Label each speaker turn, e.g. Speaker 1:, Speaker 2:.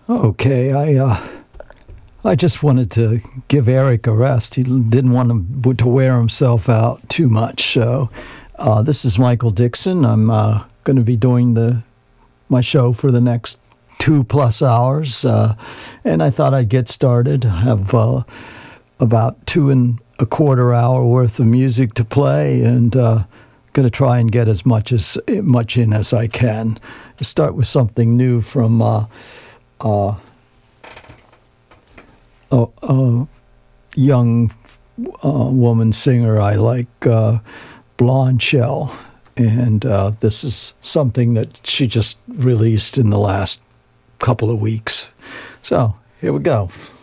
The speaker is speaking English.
Speaker 1: Okay, I just wanted to give Eric a rest. He didn't want to wear himself out too much. So this is Michael Dixon. I'm going to be doing my show for the next 2+ hours, and I thought I'd get started. I have about 2.25 hour worth of music to play, and going to try and get as much in as I can. Start with something new from a young woman singer I like, Blonde Shell, and this is something that she just released in the last couple of weeks. So here we go.